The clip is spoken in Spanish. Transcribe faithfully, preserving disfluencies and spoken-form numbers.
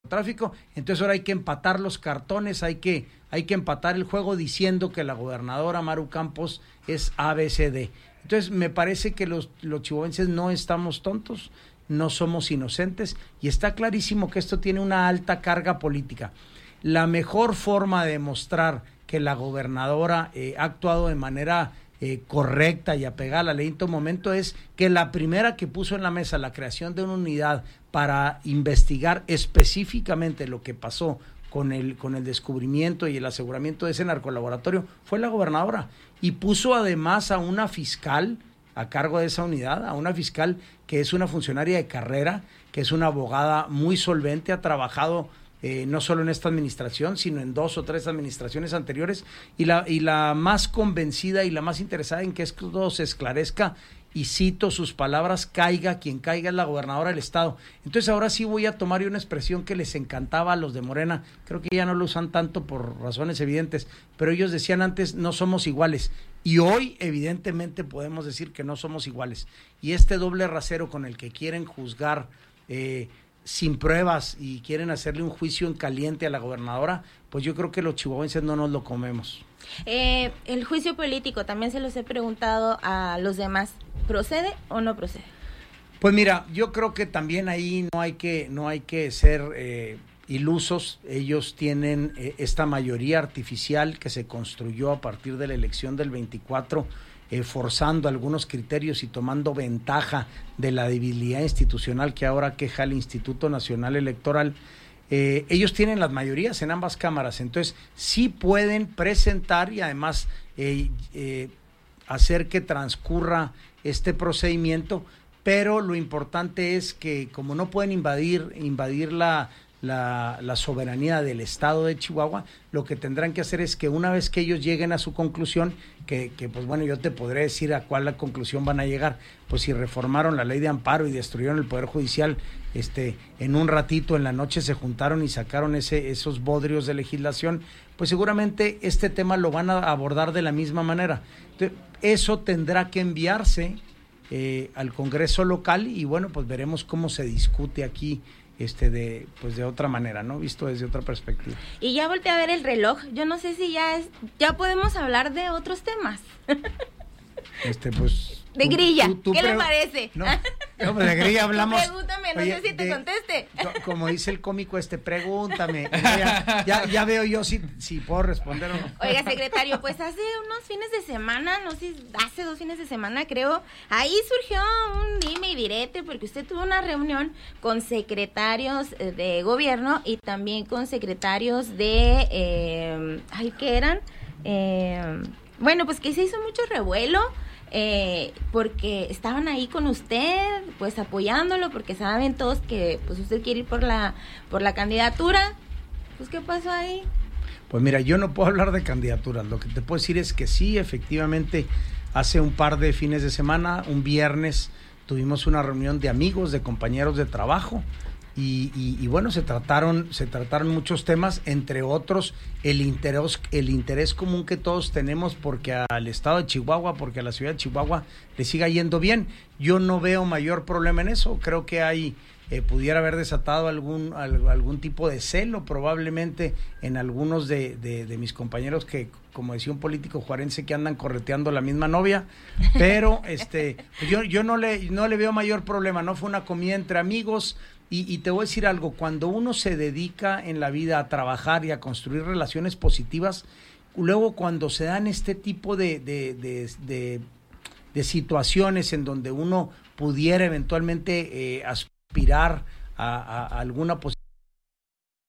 tráfico, entonces ahora hay que empatar los cartones, hay que, hay que empatar el juego diciendo que la gobernadora Maru Campos es A B C D. Entonces me parece que los, los chihuahuenses no estamos tontos, no somos inocentes, y está clarísimo que esto tiene una alta carga política. La mejor forma de demostrar que la gobernadora eh, ha actuado de manera eh, correcta y apegada a la ley en todo momento es que la primera que puso en la mesa la creación de una unidad para investigar específicamente lo que pasó con el, con el descubrimiento y el aseguramiento de ese narcolaboratorio fue la gobernadora, y puso además a una fiscal a cargo de esa unidad, a una fiscal que es una funcionaria de carrera, que es una abogada muy solvente, ha trabajado eh, no solo en esta administración, sino en dos o tres administraciones anteriores, y la, y la más convencida y la más interesada en que esto se esclarezca, y cito sus palabras, caiga quien caiga, es la gobernadora del estado. Entonces ahora sí voy a tomar una expresión que les encantaba a los de Morena, creo que ya no lo usan tanto por razones evidentes, pero ellos decían antes, no somos iguales, y hoy evidentemente podemos decir que no somos iguales, y este doble rasero con el que quieren juzgar eh, sin pruebas y quieren hacerle un juicio en caliente a la gobernadora, pues yo creo que los chihuahuenses no nos lo comemos. Eh, el juicio político, también se los he preguntado a los demás, ¿procede o no procede? Pues mira, yo creo que también ahí no hay que, no hay que ser eh, ilusos. Ellos tienen eh, esta mayoría artificial que se construyó a partir de la elección del veinticuatro, eh, forzando algunos criterios y tomando ventaja de la debilidad institucional que ahora queja el Instituto Nacional Electoral. Eh, ellos tienen las mayorías en ambas cámaras, entonces sí pueden presentar y además eh, eh, hacer que transcurra este procedimiento, pero lo importante es que como no pueden invadir, invadir la, la, la soberanía del estado de Chihuahua, lo que tendrán que hacer es que una vez que ellos lleguen a su conclusión, que, que pues bueno, yo te podré decir a cuál la conclusión van a llegar, pues si reformaron la ley de amparo y destruyeron el Poder Judicial, este, en un ratito en la noche se juntaron y sacaron ese, esos bodrios de legislación, pues seguramente este tema lo van a abordar de la misma manera. Entonces, eso tendrá que enviarse eh, al Congreso local y bueno, pues veremos cómo se discute aquí este de pues de otra manera, ¿no? Visto desde otra perspectiva. Y ya volteé a ver el reloj, yo no sé si ya es, ya podemos hablar de otros temas. Este, pues... De tú, grilla, tú, tú ¿qué pre- le parece? No, no, pues de grilla hablamos... Pregúntame, no Oye, sé si te de, conteste. Yo, como dice el cómico este, pregúntame. Ya, ya, ya veo yo si, si puedo responder o no. Oiga, secretario, pues hace unos fines de semana, no sé, hace dos fines de semana creo, ahí surgió un dime y direte, porque usted tuvo una reunión con secretarios de gobierno y también con secretarios de... Eh, ay, ¿qué eran? Eh, bueno, pues que se hizo mucho revuelo. Eh, porque estaban ahí con usted, pues apoyándolo, porque saben todos que pues usted quiere ir por la por la candidatura. Pues ¿qué pasó ahí? Pues mira, yo no puedo hablar de candidaturas, lo que te puedo decir es que sí, efectivamente, hace un par de fines de semana, un viernes, tuvimos una reunión de amigos, de compañeros de trabajo, y, y, y bueno, se trataron, se trataron muchos temas, entre otros el interés, el interés común que todos tenemos porque al estado de Chihuahua, porque a la ciudad de Chihuahua le siga yendo bien. Yo no veo mayor problema en eso, creo que hay, eh, pudiera haber desatado algún, al, algún tipo de celo probablemente en algunos de, de, de mis compañeros que, como decía un político juarense, que andan correteando la misma novia, pero este yo, yo no le, no le veo mayor problema, no fue una comida entre amigos. Y, y te voy a decir algo, cuando uno se dedica en la vida a trabajar y a construir relaciones positivas, luego cuando se dan este tipo de, de, de, de, de situaciones en donde uno pudiera eventualmente eh, aspirar a, a, a alguna posición,